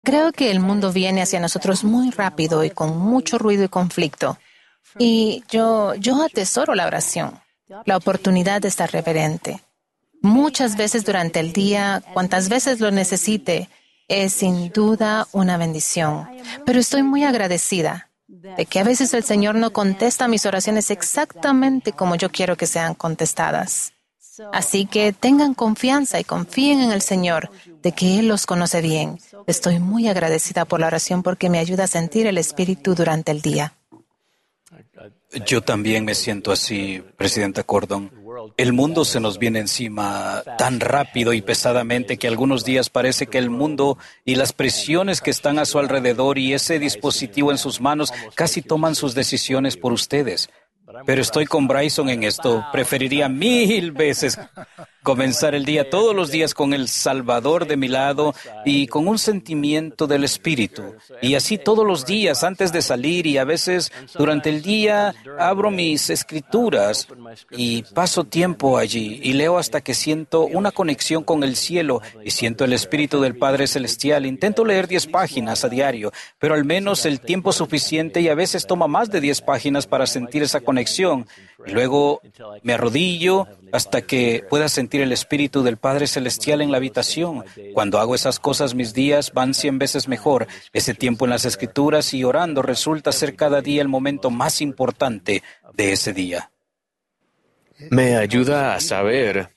Creo que el mundo viene hacia nosotros muy rápido y con mucho ruido y conflicto. Y yo atesoro la oración, la oportunidad de estar reverente. Muchas veces durante el día, cuantas veces lo necesite, es sin duda una bendición. Pero estoy muy agradecida de que a veces el Señor no contesta mis oraciones exactamente como yo quiero que sean contestadas. Así que tengan confianza y confíen en el Señor, de que Él los conoce bien. Estoy muy agradecida por la oración porque me ayuda a sentir el Espíritu durante el día. Yo también me siento así, Presidenta Cordon. El mundo se nos viene encima tan rápido y pesadamente que algunos días parece que el mundo y las presiones que están a su alrededor y ese dispositivo en sus manos casi toman sus decisiones por ustedes. Pero estoy con Bryson en esto. Preferiría 1000 veces comenzar el día todos los días con el Salvador de mi lado y con un sentimiento del Espíritu. Y así todos los días antes de salir, y a veces durante el día abro mis escrituras y paso tiempo allí y leo hasta que siento una conexión con el cielo y siento el Espíritu del Padre Celestial. Intento leer 10 páginas a diario, pero al menos el tiempo suficiente, y a veces toma más de 10 páginas para sentir esa conexión. Y luego me arrodillo hasta que pueda sentir el Espíritu del Padre Celestial en la habitación. Cuando hago esas cosas, mis días van 100 veces mejor. Ese tiempo en las Escrituras y orando resulta ser cada día el momento más importante de ese día. Me ayuda a saber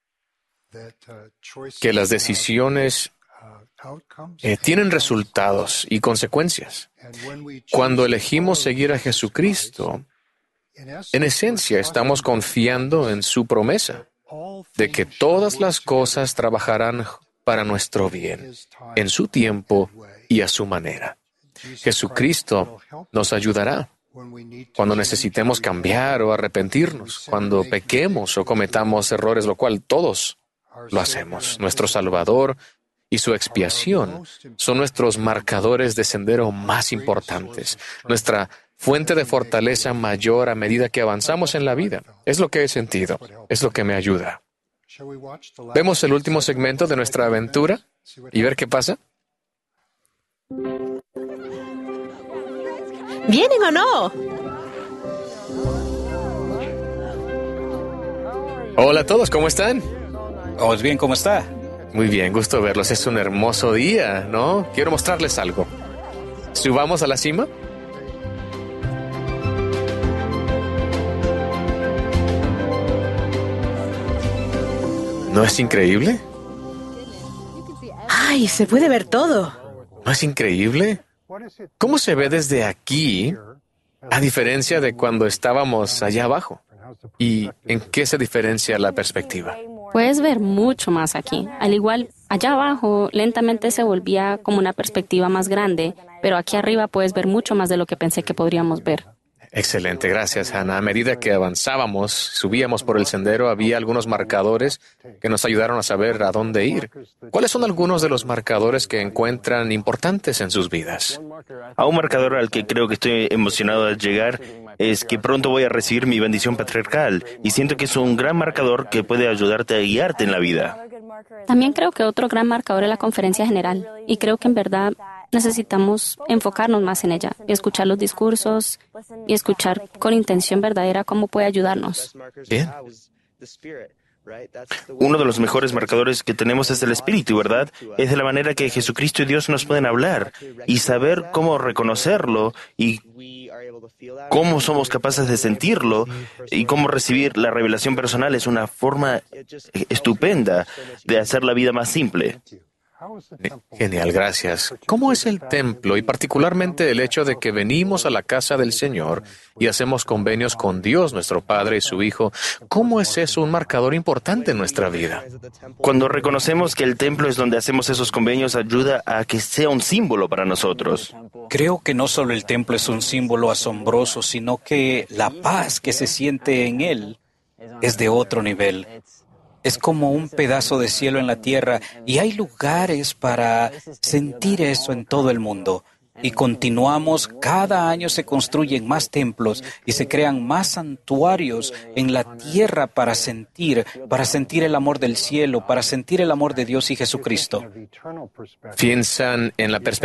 que las decisiones tienen resultados y consecuencias. Cuando elegimos seguir a Jesucristo, en esencia estamos confiando en su promesa de que todas las cosas trabajarán para nuestro bien, en su tiempo y a su manera. Jesucristo nos ayudará cuando necesitemos cambiar o arrepentirnos, cuando pequemos o cometamos errores, lo cual todos lo hacemos. Nuestro Salvador y su expiación son nuestros marcadores de sendero más importantes, nuestra fuente de fortaleza mayor a medida que avanzamos en la vida. Es lo que he sentido, es lo que me ayuda. ¿Vemos el último segmento de nuestra aventura y ver qué pasa? ¿Vienen o no? Hola a todos, ¿cómo están? ¿Vamos bien? ¿Cómo está? Muy bien, gusto verlos. Es un hermoso día, ¿no? Quiero mostrarles algo. ¿Subamos a la cima? ¿No es increíble? ¡Ay, se puede ver todo! ¿No es increíble? ¿Cómo se ve desde aquí, a diferencia de cuando estábamos allá abajo? ¿Y en qué se diferencia la perspectiva? Puedes ver mucho más aquí. Al igual, allá abajo lentamente se volvía como una perspectiva más grande, pero aquí arriba puedes ver mucho más de lo que pensé que podríamos ver. Excelente, gracias, Hannah. A medida que avanzábamos, subíamos por el sendero, había algunos marcadores que nos ayudaron a saber a dónde ir. ¿Cuáles son algunos de los marcadores que encuentran importantes en sus vidas? A un marcador al que creo que estoy emocionado de llegar es que pronto voy a recibir mi bendición patriarcal, y siento que es un gran marcador que puede ayudarte a guiarte en la vida. También creo que otro gran marcador es la conferencia general, y creo que en verdad necesitamos enfocarnos más en ella y escuchar los discursos y escuchar con intención verdadera cómo puede ayudarnos. Bien. Uno de los mejores marcadores que tenemos es el Espíritu, ¿verdad? Es de la manera que Jesucristo y Dios nos pueden hablar, y saber cómo reconocerlo y cómo somos capaces de sentirlo y cómo recibir la revelación personal es una forma estupenda de hacer la vida más simple. Genial, gracias. ¿Cómo es el templo y particularmente el hecho de que venimos a la casa del Señor y hacemos convenios con Dios, nuestro Padre y su Hijo? ¿Cómo es eso un marcador importante en nuestra vida? Cuando reconocemos que el templo es donde hacemos esos convenios, ayuda a que sea un símbolo para nosotros. Creo que no solo el templo es un símbolo asombroso, sino que la paz que se siente en él es de otro nivel. Es como un pedazo de cielo en la tierra, y hay lugares para sentir eso en todo el mundo. Y continuamos, cada año se construyen más templos y se crean más santuarios en la tierra para sentir el amor del cielo, para sentir el amor de Dios y Jesucristo. ¿Piensan en la perspectiva